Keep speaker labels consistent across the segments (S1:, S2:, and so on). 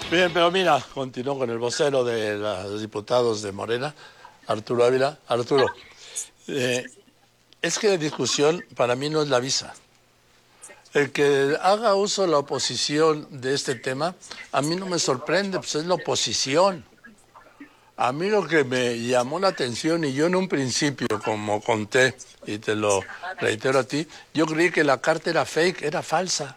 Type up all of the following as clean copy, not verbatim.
S1: Bien, pero mira, continuó con el vocero de los diputados de Morena, Arturo Ávila. Arturo, eh, es que la discusión para mí no es la visa. El que haga uso la oposición de este tema, a mí no me sorprende, pues es la oposición. A mí lo que me llamó la atención, y yo en un principio, como conté, y te lo reitero a ti, yo creí que la carta era fake, era falsa.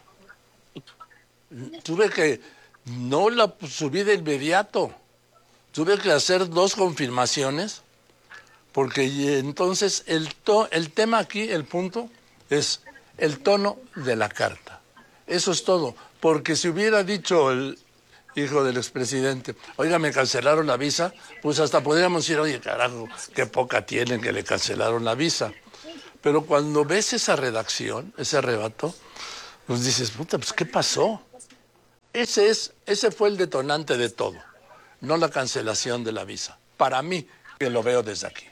S1: Tuve que, no la subí de inmediato, tuve que hacer 2 confirmaciones, porque entonces el tema aquí, el punto, es el tono de la carta. Eso es todo, porque si hubiera dicho el hijo del expresidente, oiga, me cancelaron la visa, pues hasta podríamos decir, oye, carajo, qué poca tienen que le cancelaron la visa. Pero cuando ves esa redacción, ese arrebato, pues dices, puta, pues ¿qué pasó? Ese fue el detonante de todo, no la cancelación de la visa. Para mí, que lo veo desde aquí.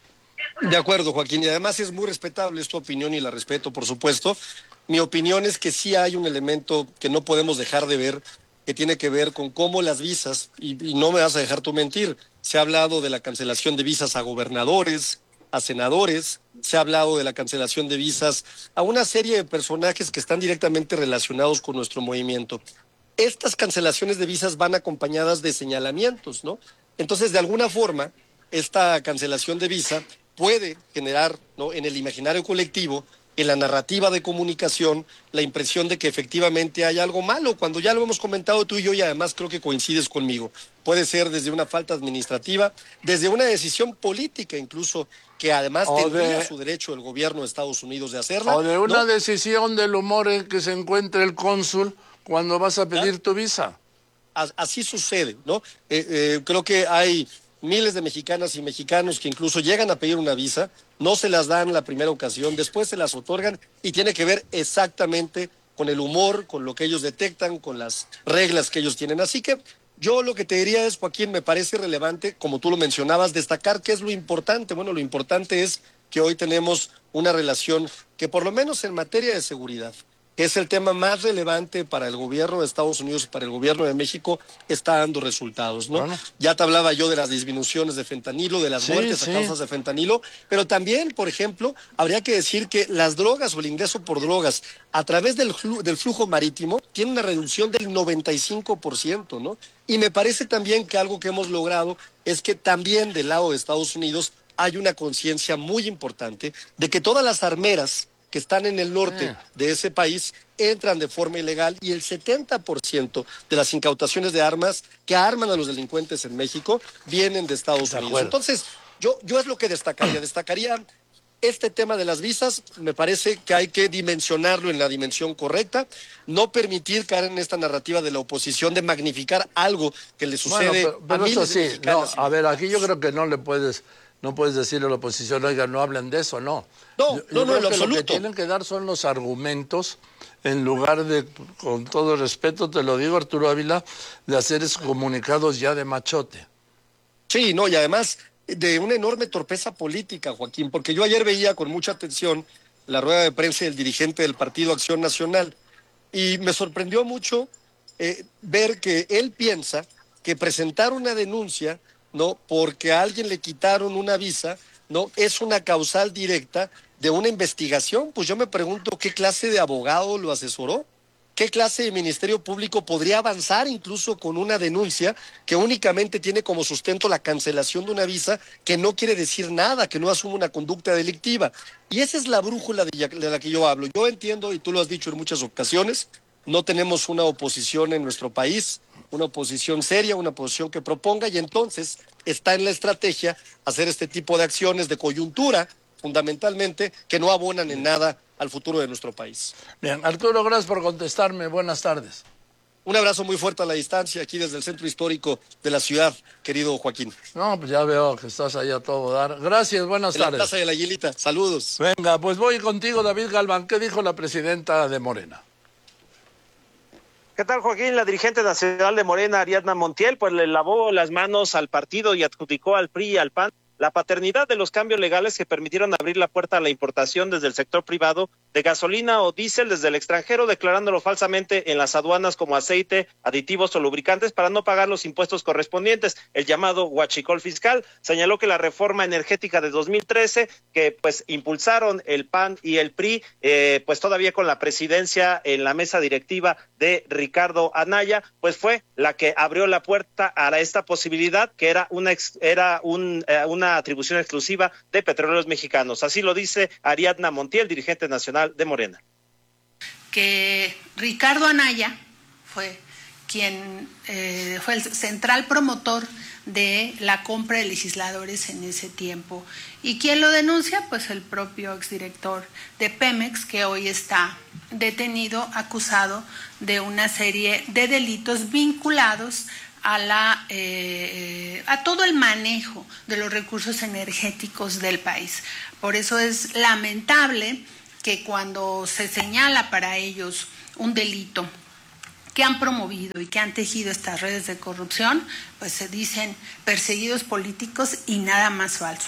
S2: De acuerdo, Joaquín, y además es muy respetable, es tu opinión y la respeto, por supuesto. Mi opinión es que sí hay un elemento que no podemos dejar de ver, que tiene que ver con cómo las visas, y no me vas a dejar tú mentir, se ha hablado de la cancelación de visas a gobernadores, a senadores, se ha hablado de la cancelación de visas a una serie de personajes que están directamente relacionados con nuestro movimiento. Estas cancelaciones de visas van acompañadas de señalamientos, ¿no? Entonces, de alguna forma, esta cancelación de visa puede generar, ¿no?, en el imaginario colectivo, en la narrativa de comunicación, la impresión de que efectivamente hay algo malo, cuando ya lo hemos comentado tú y yo, y además creo que coincides conmigo. Puede ser desde una falta administrativa, desde una decisión política incluso, que además tendría su derecho el gobierno de Estados Unidos de hacerla.
S1: O de una decisión del humor en que se encuentre el cónsul cuando vas a pedir tu visa.
S2: Así sucede, ¿no? Creo que hay miles de mexicanas y mexicanos que incluso llegan a pedir una visa, no se las dan la primera ocasión, después se las otorgan y tiene que ver exactamente con el humor, con lo que ellos detectan, con las reglas que ellos tienen. Así que yo lo que te diría es, Joaquín, me parece relevante, como tú lo mencionabas, destacar qué es lo importante. Bueno, lo importante es que hoy tenemos una relación que por lo menos en materia de seguridad, que es el tema más relevante para el gobierno de Estados Unidos y para el gobierno de México, está dando resultados, ¿no? Bueno. Ya te hablaba yo de las disminuciones de fentanilo, de las muertes a causas de fentanilo, pero también, por ejemplo, habría que decir que las drogas o el ingreso por drogas a través del flujo marítimo tiene una reducción del 95%, ¿no? Y me parece también que algo que hemos logrado es que también del lado de Estados Unidos hay una conciencia muy importante de que todas las armeras que están en el norte de ese país entran de forma ilegal y el 70% de las incautaciones de armas que arman a los delincuentes en México vienen de Estados Unidos. Entonces, yo es lo que destacaría este tema de las visas. Me parece que hay que dimensionarlo en la dimensión correcta, no permitir caer en esta narrativa de la oposición de magnificar algo que le sucede
S1: pero
S2: a miles
S1: eso sí,
S2: de mexicanas.
S1: a ver, aquí yo creo que no puedes decirle a la oposición, oiga, no hablen de eso, no.
S2: No, en lo absoluto.
S1: Lo que tienen que dar son los argumentos, en lugar de, con todo respeto, te lo digo, Arturo Ávila, de hacer esos comunicados ya de machote.
S2: Sí, no, y además de una enorme torpeza política, Joaquín, porque yo ayer veía con mucha atención la rueda de prensa del dirigente del Partido Acción Nacional y me sorprendió mucho ver que él piensa que presentar una denuncia, ¿no?, porque a alguien le quitaron una visa, ¿no?, es una causal directa de una investigación. Pues yo me pregunto qué clase de abogado lo asesoró, qué clase de ministerio público podría avanzar incluso con una denuncia que únicamente tiene como sustento la cancelación de una visa, que no quiere decir nada, que no asume una conducta delictiva. Y esa es la brújula de la que yo hablo. Yo entiendo, y tú lo has dicho en muchas ocasiones, no tenemos una oposición en nuestro país, una oposición seria, una oposición que proponga, y entonces está en la estrategia hacer este tipo de acciones de coyuntura, fundamentalmente, que no abonan en nada al futuro de nuestro país.
S1: Bien, Arturo, gracias por contestarme. Buenas tardes.
S2: Un abrazo muy fuerte a la distancia, aquí desde el centro histórico de la ciudad, querido Joaquín.
S1: No, pues ya veo que estás ahí a todo dar. Gracias, buenas tardes.
S2: En la Plaza de la Aguilita, saludos.
S1: Venga, pues voy contigo, David Galván. ¿Qué dijo la presidenta de Morena?
S3: ¿Qué tal, Joaquín? La dirigente nacional de Morena, Ariadna Montiel, pues le lavó las manos al partido y adjudicó al PRI y al PAN la paternidad de los cambios legales que permitieron abrir la puerta a la importación desde el sector privado de gasolina o diésel desde el extranjero, declarándolo falsamente en las aduanas como aceite, aditivos o lubricantes para no pagar los impuestos correspondientes, el llamado huachicol fiscal. Señaló que la reforma energética de 2013, que pues impulsaron el PAN y el PRI, pues todavía con la presidencia en la mesa directiva de Ricardo Anaya, pues fue la que abrió la puerta a esta posibilidad, que era una atribución exclusiva de Petróleos Mexicanos. Así lo dice Ariadna Montiel, dirigente nacional de Morena.
S4: Que Ricardo Anaya fue quien fue el central promotor de la compra de legisladores en ese tiempo. ¿Y quién lo denuncia? Pues el propio exdirector de Pemex, que hoy está detenido, acusado de una serie de delitos vinculados a todo el manejo de los recursos energéticos del país. Por eso es lamentable que cuando se señala para ellos un delito que han promovido y que han tejido estas redes de corrupción, pues se dicen perseguidos políticos y nada más falso.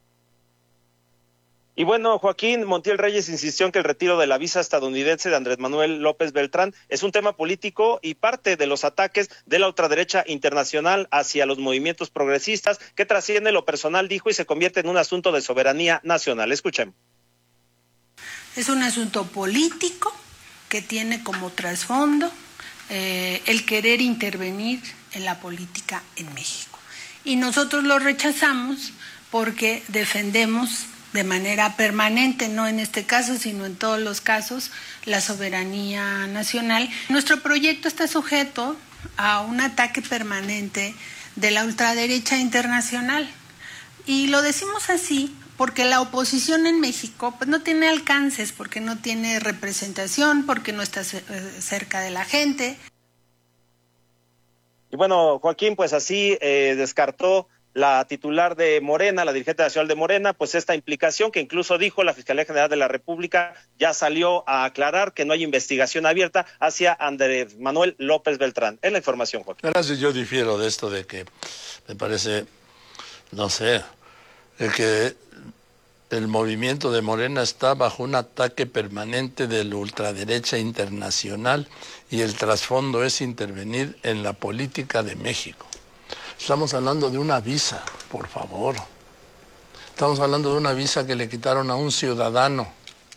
S3: Y bueno, Joaquín Montiel Reyes insistió en que el retiro de la visa estadounidense de Andrés Manuel López Beltrán es un tema político y parte de los ataques de la ultraderecha internacional hacia los movimientos progresistas, que trasciende lo personal, dijo, y se convierte en un asunto de soberanía nacional. Escuchemos.
S4: Es un asunto político que tiene como trasfondo el querer intervenir en la política en México. Y nosotros lo rechazamos porque defendemos de manera permanente, no en este caso, sino en todos los casos, la soberanía nacional. Nuestro proyecto está sujeto a un ataque permanente de la ultraderecha internacional. Y lo decimos así porque la oposición en México pues no tiene alcances, porque no tiene representación, porque no está cerca de la gente.
S3: Y bueno, Joaquín, pues así descartó la titular de Morena, la dirigente nacional de Morena, pues esta implicación que incluso dijo la Fiscalía General de la República ya salió a aclarar que no hay investigación abierta hacia Andrés Manuel López Beltrán. Es la información, Joaquín.
S1: Gracias, yo difiero de esto de que me parece, no sé, que el movimiento de Morena está bajo un ataque permanente de la ultraderecha internacional y el trasfondo es intervenir en la política de México. Estamos hablando de una visa, por favor. Estamos hablando de una visa que le quitaron a un ciudadano.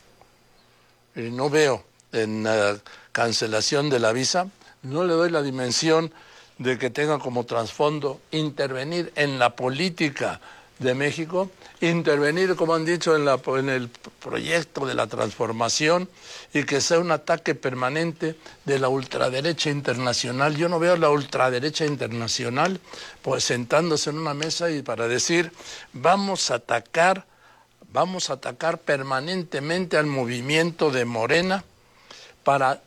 S1: Y no veo en la cancelación de la visa, no le doy la dimensión de que tenga como trasfondo intervenir en la política de México, intervenir, como han dicho, en el proyecto de la transformación y que sea un ataque permanente de la ultraderecha internacional. Yo no veo a la ultraderecha internacional pues sentándose en una mesa y para decir vamos a atacar permanentemente al movimiento de Morena para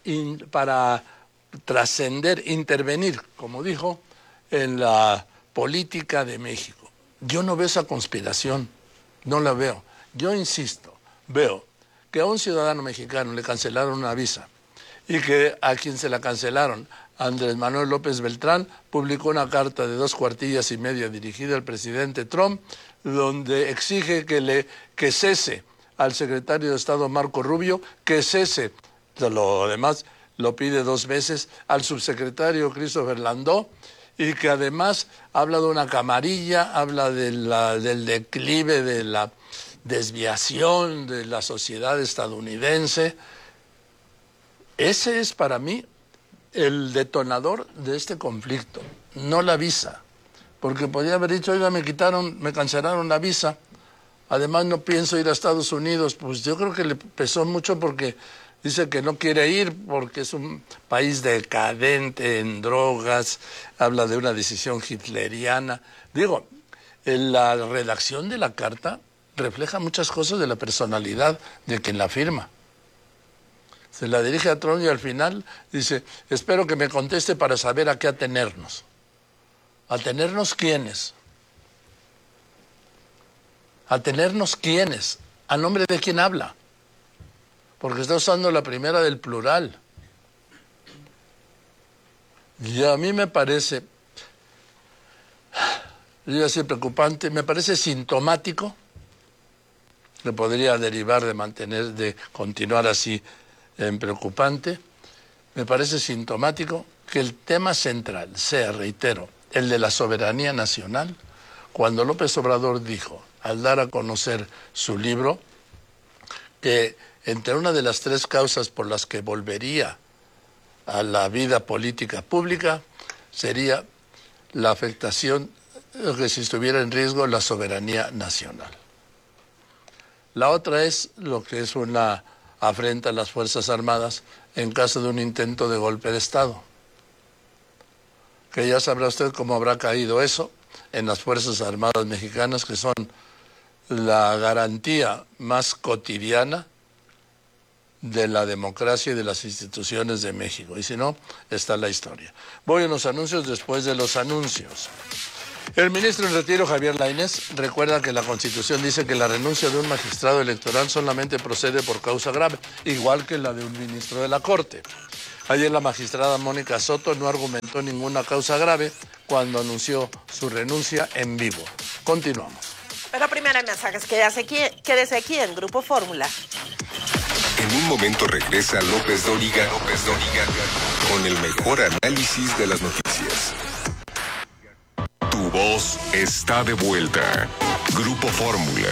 S1: trascender, intervenir, como dijo, en la política de México. Yo no veo esa conspiración, no la veo. Yo insisto, veo que a un ciudadano mexicano le cancelaron una visa y que a quien se la cancelaron, Andrés Manuel López Beltrán, publicó una carta de 2 cuartillas y media dirigida al presidente Trump, donde exige que cese al secretario de Estado Marco Rubio, que cese, lo demás lo pide 2 veces, al subsecretario Christopher Landó, y que además habla de una camarilla, habla del declive, de la desviación de la sociedad estadounidense. Ese es para mí el detonador de este conflicto, no la visa. Porque podría haber dicho, oiga, me cancelaron la visa, además no pienso ir a Estados Unidos. Pues yo creo que le pesó mucho porque dice que no quiere ir porque es un país decadente en drogas, habla de una decisión hitleriana. Digo, la redacción de la carta refleja muchas cosas de la personalidad de quien la firma. Se la dirige a Trump y al final dice, espero que me conteste para saber a qué atenernos. ¿Atenernos quiénes? ¿Atenernos quiénes? ¿A nombre de quién habla? Porque está usando la primera del plural. Y a mí me parece, yo iba a decir preocupante, me parece sintomático que podría derivar de continuar así en preocupante, me parece sintomático que el tema central sea, reitero, el de la soberanía nacional, cuando López Obrador dijo, al dar a conocer su libro, que entre una de las 3 causas por las que volvería a la vida política pública sería la afectación, que si estuviera en riesgo, la soberanía nacional. La otra es lo que es una afrenta a las Fuerzas Armadas en caso de un intento de golpe de Estado. Que ya sabrá usted cómo habrá caído eso en las Fuerzas Armadas mexicanas, que son la garantía más cotidiana de la democracia y de las instituciones de México. Y si no, está la historia. Voy a los anuncios después de los anuncios. El ministro en retiro, Javier Lainez, recuerda que la Constitución dice que la renuncia de un magistrado electoral solamente procede por causa grave, igual que la de un ministro de la Corte. Ayer la magistrada Mónica Soto no argumentó ninguna causa grave cuando anunció su renuncia en vivo. Continuamos.
S5: Pero primero hay mensajes. Quédese aquí en Grupo Fórmula.
S6: En un momento regresa López Dóriga con el mejor análisis de las noticias. Tu voz está de vuelta. Grupo Fórmula.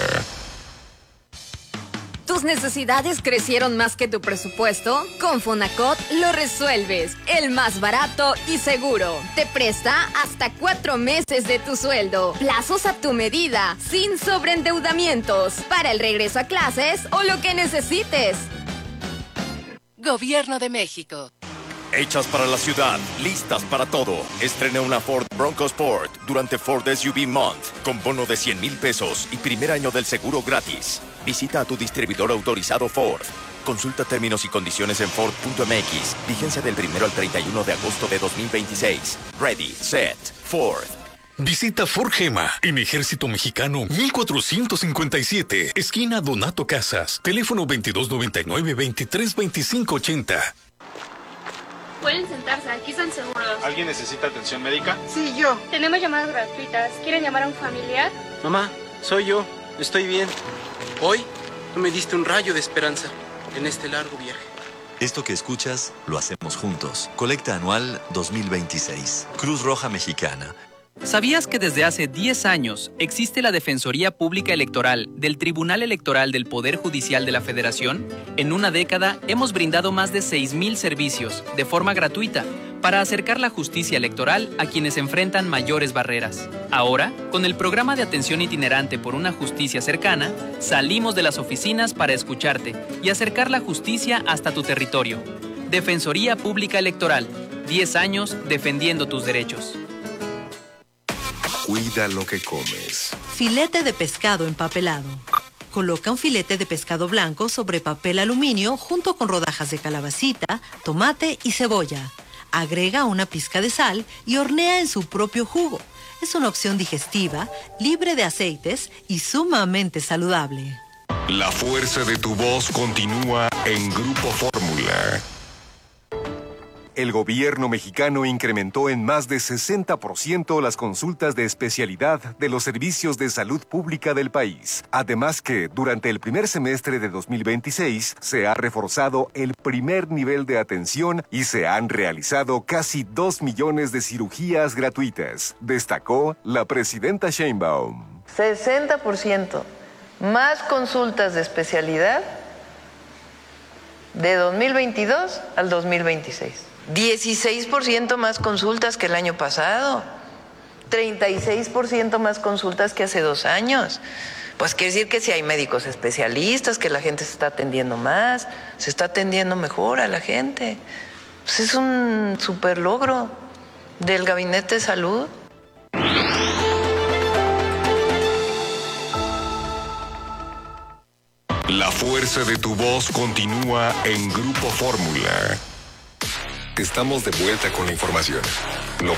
S7: ¿Tus necesidades crecieron más que tu presupuesto? Con Fonacot lo resuelves. El más barato y seguro. Te presta hasta 4 meses de tu sueldo. Plazos a tu medida, sin sobreendeudamientos. Para el regreso a clases o lo que necesites.
S8: Gobierno de México.
S9: Hechas para la ciudad, listas para todo. Estrena una Ford Bronco Sport durante Ford SUV Month con bono de 100,000 pesos y primer año del seguro gratis. Visita a tu distribuidor autorizado Ford. Consulta términos y condiciones en Ford.mx. Vigencia del 1 al 31 de agosto de 2026. Ready, set, Ford.
S10: Visita Ford Gema en Ejército Mexicano 1457, esquina Donato Casas. Teléfono 2299-232580.
S11: Pueden sentarse, aquí están seguros.
S12: ¿Alguien necesita atención médica?
S11: Sí, yo. Tenemos llamadas gratuitas. ¿Quieren llamar a un familiar?
S13: Mamá, soy yo. Estoy bien. Hoy tú me diste un rayo de esperanza en este largo viaje.
S14: Esto que escuchas, lo hacemos juntos. Colecta anual 2026. Cruz Roja Mexicana.
S15: ¿Sabías que desde hace 10 años existe la Defensoría Pública Electoral del Tribunal Electoral del Poder Judicial de la Federación? En una década hemos brindado más de 6,000 servicios de forma gratuita para acercar la justicia electoral a quienes enfrentan mayores barreras. Ahora, con el programa de atención itinerante por una justicia cercana, salimos de las oficinas para escucharte y acercar la justicia hasta tu territorio. Defensoría Pública Electoral, 10 años defendiendo tus derechos.
S6: Cuida lo que comes.
S16: Filete de pescado empapelado. Coloca un filete de pescado blanco sobre papel aluminio junto con rodajas de calabacita, tomate y cebolla. Agrega una pizca de sal y hornea en su propio jugo. Es una opción digestiva, libre de aceites y sumamente saludable.
S6: La fuerza de tu voz continúa en Grupo Fórmula. El gobierno mexicano incrementó en más de 60% las consultas de especialidad de los servicios de salud pública del país. Además que, durante el primer semestre de 2026, se ha reforzado el primer nivel de atención y se han realizado casi 2 millones de cirugías gratuitas, destacó la presidenta Sheinbaum.
S17: 60% más consultas de especialidad de 2022 al 2026. 16% más consultas que el año pasado, 36% más consultas que hace 2 años. Pues quiere decir que si hay médicos especialistas, que la gente se está atendiendo más, se está atendiendo mejor a la gente. Pues es un super logro del Gabinete de Salud.
S6: La fuerza de tu voz continúa en Grupo Fórmula. Estamos de vuelta con la información. Lo